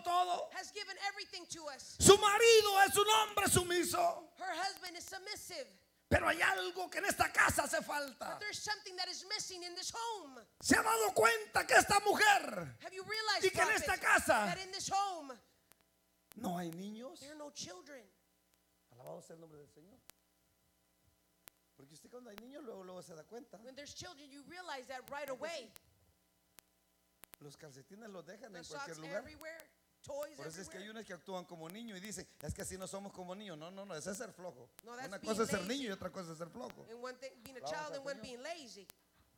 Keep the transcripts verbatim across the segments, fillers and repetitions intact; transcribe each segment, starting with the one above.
todo. has given everything to us. Su marido es un hombre sumiso. Her husband is submissive. Pero hay algo que en esta casa hace falta. But there's something that is missing in this home. ¿Se ha dado cuenta que esta mujer Have you realized, y que en prophet, esta casa that in this home no hay niños? there are no children? Alabado sea el nombre del Señor. Porque usted cuando hay niños luego, luego se da cuenta. When there's children, you realize that right away. Los calcetines los dejan The en cualquier socks lugar. everywhere, toys Por eso es que hay everywhere. unos que actúan como niños y dicen, es que así no somos como niños. No, no, no, ese es ser flojo. No, that's Una being cosa es ser lazy. niño y otra cosa es ser flojo. And one thing being a Vamos child al and one Señor. being lazy.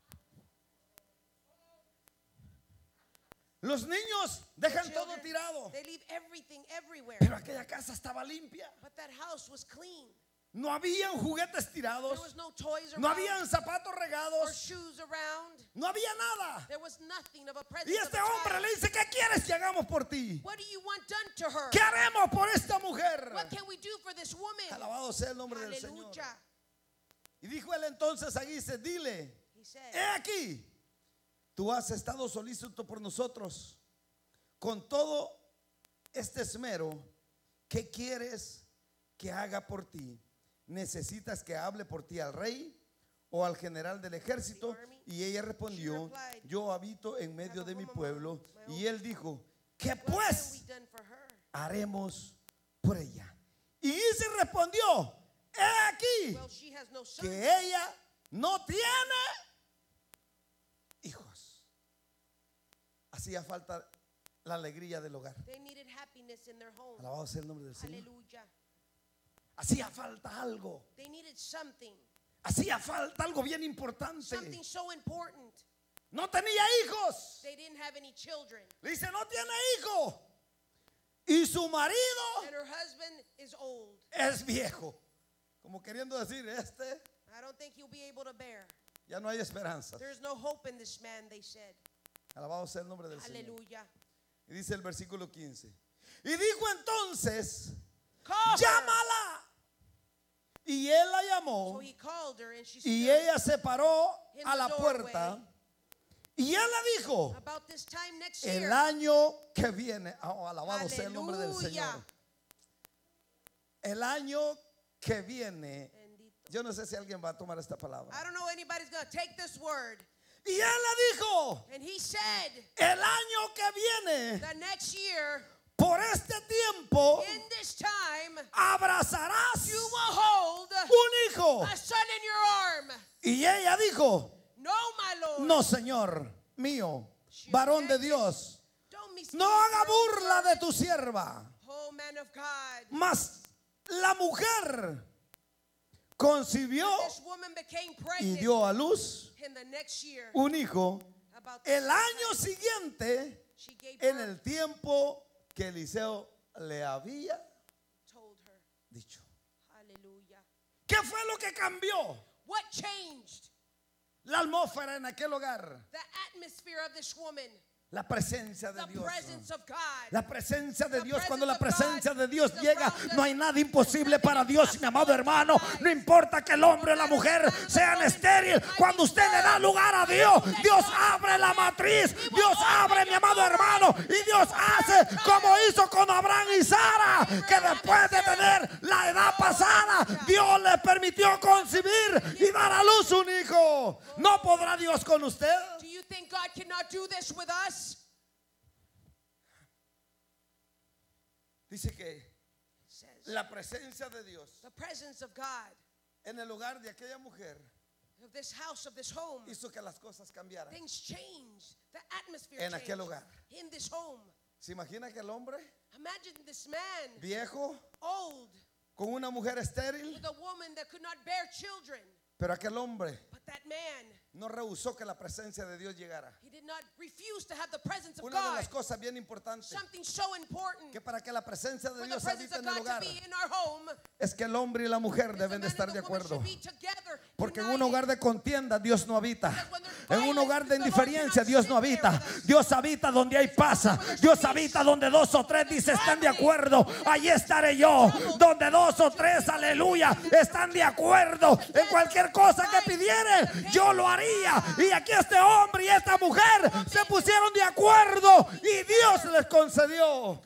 Los niños dejan todo Children, tirado. they leave everything everywhere. Pero aquella casa estaba limpia. But that house was clean. No habían juguetes There tirados. was no toys No around habían zapatos or regados. shoes around. No había nada. There was nothing of a presence Y of este a hombre child. le dice, ¿qué quieres que hagamos por ti? What do you want done to her? ¿Qué haremos por esta mujer? What can we do for this woman? Alabado sea el nombre del Señor. Hallelujah. Y dijo él entonces a Gize, dile, He said, he aquí, tú has estado solícito por nosotros con todo este esmero. ¿Qué quieres que haga por ti? ¿Necesitas que hable por ti al rey o al general del ejército? Y ella respondió, yo habito en medio de mi pueblo. Y él dijo, ¿qué what have we pues done for her? haremos por ella? Y Gize respondió, he aquí Well, she has no son. que ella no tiene hijos. Hacía falta la alegría del hogar. They needed happiness in their home. Alabado sea el nombre del Señor. Hallelujah. Hacía falta algo. They needed something. Hacía falta algo bien importante. Something so important. No tenía hijos. They didn't have any children. Le dice, no tiene hijo. Y su marido And her husband is old. es viejo. Como queriendo decir, este I don't think he'll be able to bear. ya no hay esperanza. There's no hope in this man, they said. Alabado sea el nombre del Señor. Hallelujah. Y dice el versículo quince. Y dijo entonces, Call her. llámala. Y él la So llamó. he called her and she Y stood. ella se paró In a the la doorway. puerta. Y él le dijo, About this time next el year. año que viene. Oh, alabado sea el nombre del Aleluya. Señor. El año que viene. Bendito. Yo no sé si alguien va a tomar esta palabra. I don't know anybody's going to take this word. Y él le dijo, And he said, el año que viene, the next year, por este tiempo, in this time, abrazarás you will hold un hijo. a son in your arm. Y ella dijo, No, my Lord. no, Señor mío, varón de Dios, Don't me no haga burla de tu sierva. Oh, man of God. Mas la mujer concibió This woman became y pregnant dio a luz in the next year. un hijo About the el same año time siguiente she gave en birth, el tiempo que Eliseo le había told her. dicho. Hallelujah. ¿Qué fue lo que cambió What changed la atmósfera en aquel hogar? the atmosphere of this woman? La presencia de The Dios. presence of God. La presencia de The Dios, cuando la presence presencia of de God Dios is llega, around us. no hay nada imposible Nothing para Dios, impossible mi amado in hermano. God's No eyes. importa que el hombre o la No matter mujer the man, sean the woman, estériles, might cuando be usted le da barren. lugar a Dios, Dios abre la matriz, Dios abre, mi amado hermano, y Dios hace como hizo con Abraham y Sara, que después de tener la edad pasada, Dios le permitió concebir y dar a luz un hijo. ¿No podrá Dios con usted? Do you think God cannot do this with us? Dice que It says, la presencia de Dios the presence of God, en el hogar de aquella mujer of this house, of this home, hizo que las cosas cambiaran. things changed. The atmosphere En changed aquel hogar. in this home. ¿Se imagina que el hombre Imagine this man, viejo old, con una mujer estéril? with a woman that could not bear children. Pero aquel hombre But that man, no rehusó que la presencia de Dios llegara. he did not refuse to have the presence of Una de God. las cosas bien importantes Something so important que para que la presencia de for the Dios presence habite of en el God to hogar be in our home. es que el hombre y la mujer is the deben de man estar and de the woman acuerdo. should be together, Porque en un united. hogar de contienda Dios no habita. When there's En un violence, hogar de the Lord indiferencia cannot Dios sit no there habita. with us. Dios habita donde hay paz. Dios habita donde dos o tres dice están de acuerdo. Allí estaré yo. Donde dos o tres, aleluya, están de acuerdo en cualquier cosa que pidieren, yo lo haría. Y aquí este hombre y esta mujer se pusieron de acuerdo y Dios les concedió